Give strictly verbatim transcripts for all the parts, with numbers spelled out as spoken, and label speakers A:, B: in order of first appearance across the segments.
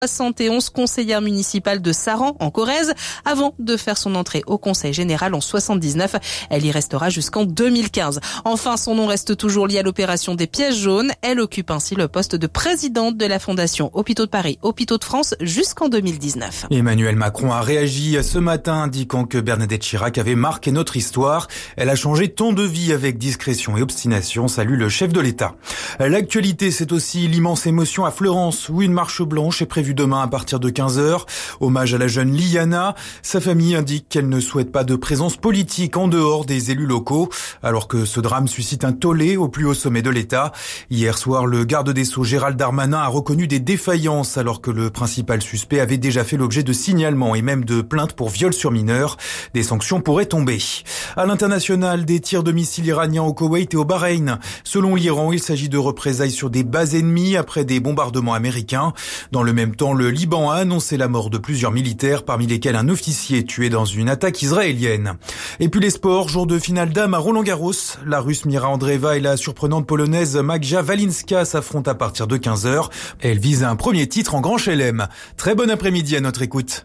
A: soixante et onze, conseillère municipale de Saran, en Corrèze, avant de faire son entrée au Conseil général en soixante-dix-neuf. Elle y restera jusqu'en deux mille quinze. Enfin, son nom reste toujours lié à l'opération des pièces jaunes. Elle occupe ainsi le poste de présidente de la Fondation Hôpitaux de Paris, Hôpitaux de France jusqu'en deux mille dix-neuf.
B: Emmanuel Macron a réagi ce matin, indiquant que Bernadette Chirac avait marqué notre histoire. Elle a changé de ton de vie avec discrétion et obstination, salue le chef de l'État. L'actualité, c'est aussi l'immense émotion à Fleurance, où une marche blanche est prévue demain à partir de quinze heures. Hommage à la jeune Liana. Sa famille indique qu'elle ne souhaite pas de présence politique en dehors des élus locaux, alors que ce drame suscite un tollé au plus haut sommet de l'État. Hier soir, le garde des Sceaux Gérald Darmanin a reconnu des défaillances, alors que le principal suspect avait déjà fait l'objet de signalements et même de plaintes pour viol sur mineurs. Des sanctions pourraient tomber. À l'international, des tirs de missiles iraniens au Koweït et au Bahreïn. Selon l'Iran, il s'agit de représailles sur des bases ennemies après des bombardements américains. Dans le même temps, le Liban a annoncé la mort de plusieurs militaires, parmi lesquels un officier tué dans une attaque israélienne. Et puis les sports, jour de finale dames à Roland-Garros. La Russe Mira Andreeva et la surprenante polonaise Magja Walinska s'affrontent à partir de quinze heures. Elle vise un premier titre en Grand Chelem. Très bon après-midi à notre écoute.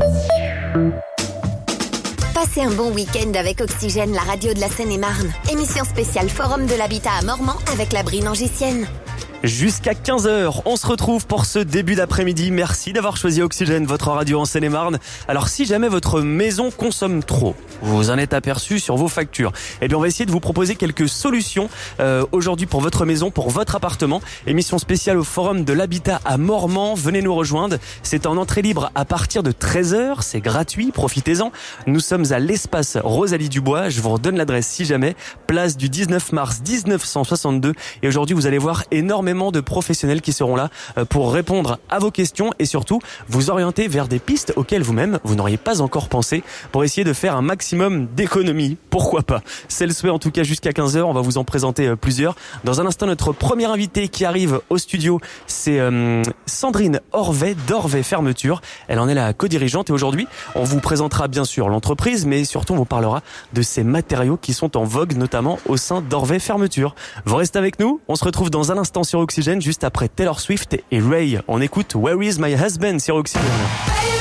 C: Passez un bon week-end avec Oxygène, la radio de la Seine-et-Marne. Émission spéciale Forum de l'Habitat à Mormant avec la Brie-Nangissienne.
D: Jusqu'à quinze heures, on se retrouve pour ce début d'après-midi. Merci d'avoir choisi Oxygène, votre radio en Seine-et-Marne. Alors si jamais votre maison consomme trop, vous en êtes aperçu sur vos factures, eh bien on va essayer de vous proposer quelques solutions euh, aujourd'hui pour votre maison, pour votre appartement. Émission spéciale au Forum de l'Habitat à Mormant. Venez nous rejoindre. C'est en entrée libre à partir de treize heures. C'est gratuit, profitez-en. Nous sommes à l'espace Rosalie Dubois. Je vous redonne l'adresse si jamais. Place du dix-neuf mars dix-neuf cent soixante-deux. Et aujourd'hui, vous allez voir énormément de professionnels qui seront là pour répondre à vos questions et surtout vous orienter vers des pistes auxquelles vous-même vous n'auriez pas encore pensé pour essayer de faire un maximum d'économies. Pourquoi pas? C'est le souhait en tout cas jusqu'à quinze heures. On va vous en présenter plusieurs. Dans un instant, notre premier invité qui arrive au studio, c'est euh, Sandrine Orvet d'Orvet Fermeture. Elle en est la co-dirigeante et aujourd'hui, on vous présentera bien sûr l'entreprise, mais surtout on vous parlera de ces matériaux qui sont en vogue, notamment au sein d'Orvet Fermeture. Vous restez avec nous. On se retrouve dans un instant sur Oxygène, juste après Taylor Swift et Ray. On écoute Where is my husband sur Oxygène.